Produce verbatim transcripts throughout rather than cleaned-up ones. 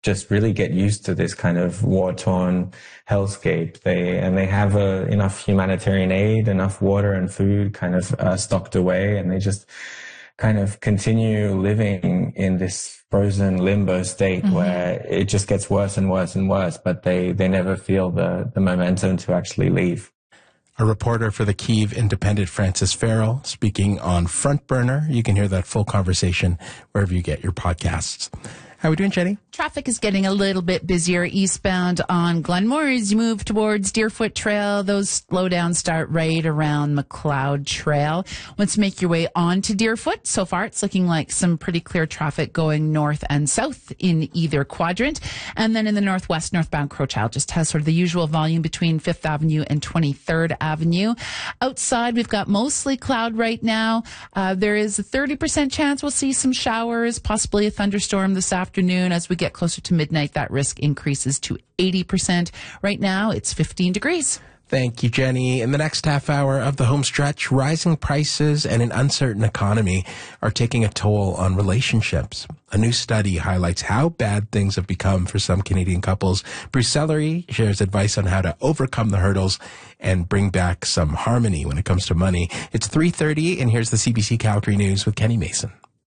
just really get used to this kind of war-torn hellscape. They and they have uh, enough humanitarian aid, enough water and food kind of uh, stocked away, and they just kind of continue living in this frozen limbo state mm-hmm. where it just gets worse and worse and worse, but they, they never feel the, the momentum to actually leave. A reporter for the Kyiv Independent, Francis Farrell, speaking on Front Burner. You can hear that full conversation wherever you get your podcasts. How are we doing, Jenny? Traffic is getting a little bit busier eastbound on Glenmore as you move towards Deerfoot Trail. Those slowdowns start right around McLeod Trail. Once you make your way on to Deerfoot, so far it's looking like some pretty clear traffic going north and south in either quadrant. And then in the northwest, northbound Crowchild just has sort of the usual volume between Fifth Avenue and twenty-third Avenue. Outside, we've got mostly cloud right now. Uh, there is a thirty percent chance we'll see some showers, possibly a thunderstorm this afternoon. Afternoon. As we get closer to midnight, that risk increases to eighty percent. Right now, it's fifteen degrees. Thank you, Jenny. In the next half hour of the home stretch, rising prices and an uncertain economy are taking a toll on relationships. A new study highlights how bad things have become for some Canadian couples. Bruce Sellery shares advice on how to overcome the hurdles and bring back some harmony when it comes to money. It's three thirty, and here's the C B C Calgary News with Kenny Mason.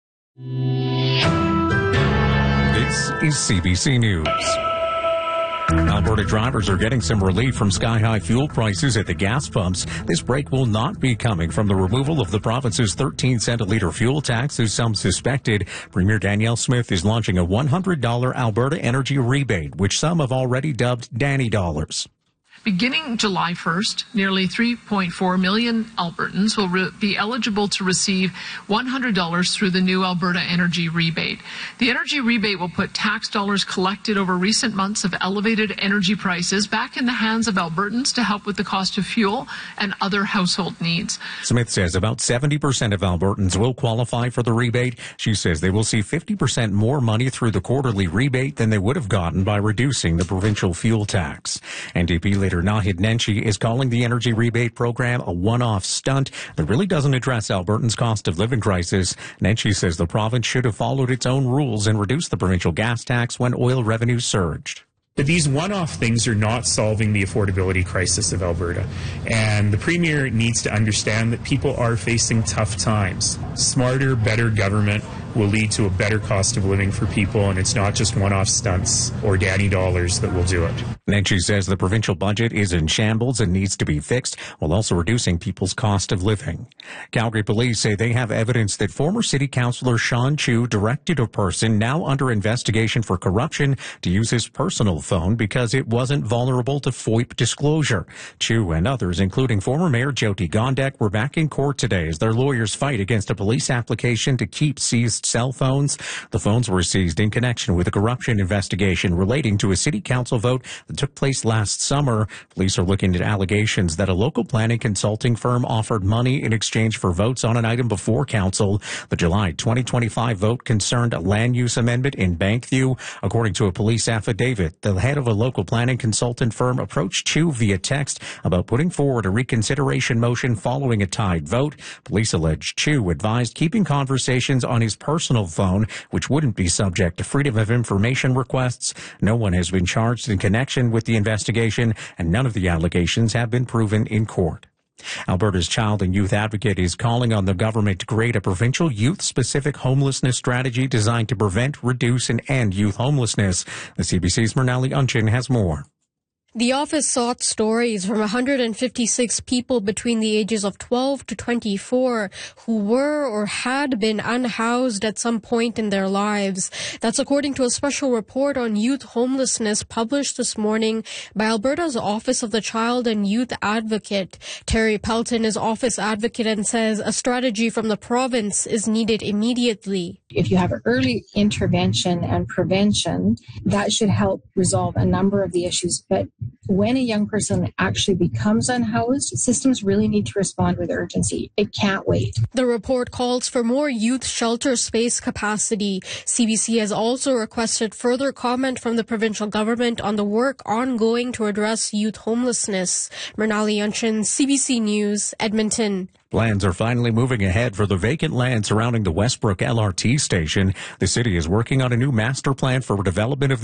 This is C B C News. Alberta drivers are getting some relief from sky-high fuel prices at the gas pumps. This break will not be coming from the removal of the province's thirteen cent a litre fuel tax, as some suspected. Premier Danielle Smith is launching a one hundred dollars Alberta energy rebate, which some have already dubbed Danny Dollars. Beginning July first, nearly three point four million Albertans will re- be eligible to receive one hundred dollars through the new Alberta Energy Rebate. The energy rebate will put tax dollars collected over recent months of elevated energy prices back in the hands of Albertans to help with the cost of fuel and other household needs. Smith says about seventy percent of Albertans will qualify for the rebate. She says they will see fifty percent more money through the quarterly rebate than they would have gotten by reducing the provincial fuel tax. N D P leader Naheed Nenshi is calling the energy rebate program a one-off stunt that really doesn't address Albertans' cost of living crisis. Nenshi says the province should have followed its own rules and reduced the provincial gas tax when oil revenues surged. But these one-off things are not solving the affordability crisis of Alberta. And the Premier needs to understand that people are facing tough times. Smarter, better government will lead to a better cost of living for people, and it's not just one-off stunts or daddy dollars that will do it. Nenshi says the provincial budget is in shambles and needs to be fixed, while also reducing people's cost of living. Calgary police say they have evidence that former city councillor Sean Chew directed a person now under investigation for corruption to use his personal phone because it wasn't vulnerable to F O I P disclosure. Chew and others, including former Mayor Jyoti Gondek, were back in court today as their lawyers fight against a police application to keep seized cell phones. The phones were seized in connection with a corruption investigation relating to a city council vote that took place last summer. Police are looking at allegations that a local planning consulting firm offered money in exchange for votes on an item before council. The July twenty twenty-five vote concerned a land use amendment in Bankview. According to a police affidavit, the head of a local planning consultant firm approached Chew via text about putting forward a reconsideration motion following a tied vote. Police allege Chew advised keeping conversations on his personal phone, which wouldn't be subject to freedom of information requests. No one has been charged in connection with the investigation, and none of the allegations have been proven in court. Alberta's Child and Youth Advocate is calling on the government to create a provincial youth-specific homelessness strategy designed to prevent, reduce, and end youth homelessness. The C B C's Mernali Unchin has more. The office sought stories from one hundred fifty-six people between the ages of twelve to twenty-four who were or had been unhoused at some point in their lives. That's according to a special report on youth homelessness published this morning by Alberta's Office of the Child and Youth Advocate. Terry Pelton is office advocate and says a strategy from the province is needed immediately. If you have early intervention and prevention, that should help resolve a number of the issues. But when a young person actually becomes unhoused, systems really need to respond with urgency. It can't wait. The report calls for more youth shelter space capacity. C B C has also requested further comment from the provincial government on the work ongoing to address youth homelessness. Mernali Unchin, C B C News, Edmonton. Plans are finally moving ahead for the vacant land surrounding the Westbrook L R T station. The city is working on a new master plan for development of